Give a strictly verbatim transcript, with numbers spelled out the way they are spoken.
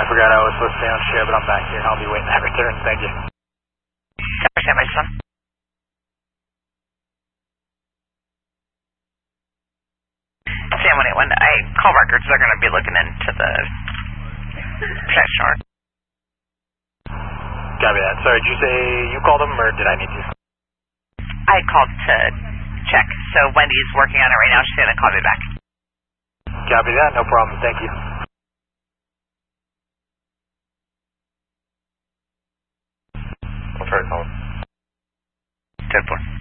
forgot I was supposed to stay on ship, but I'm back here. I'll be waiting at return. Thank you. ten percent, my son. Sam one eight one, I call records, they're going to be looking into the check chart. Copy that. Sorry, did you say you called them, or did I need to? I called to check, so Wendy's working on it right now. She's going to call me back. Copy that, no problem. Thank you. I'll try to call him. ten four.